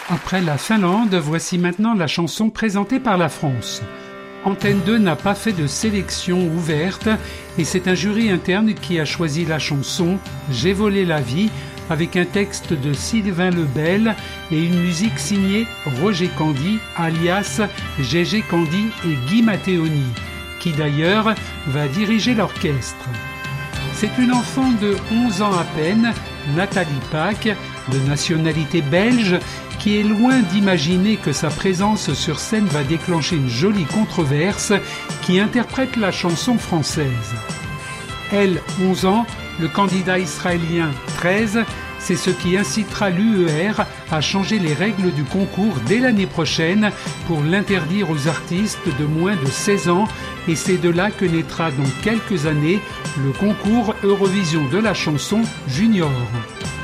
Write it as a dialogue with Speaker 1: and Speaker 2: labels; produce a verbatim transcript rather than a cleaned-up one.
Speaker 1: Après la Finlande, voici maintenant la chanson présentée par la France. Antenne deux n'a pas fait de sélection ouverte et c'est un jury interne qui a choisi la chanson « J'ai volé la vie » avec un texte de Sylvain Lebel et une musique signée Roger Candy, alias Gégé Candy et Guy Matteoni, qui d'ailleurs va diriger l'orchestre. C'est une enfant de onze ans à peine, Nathalie Pack, de nationalité belge, qui est loin d'imaginer que sa présence sur scène va déclencher une jolie controverse qui interprète la chanson française. Elle, onze ans, le candidat israélien, treize, c'est ce qui incitera l'U E R à changer les règles du concours dès l'année prochaine pour l'interdire aux artistes de moins de seize ans et c'est de là que naîtra dans quelques années le concours Eurovision de la chanson junior.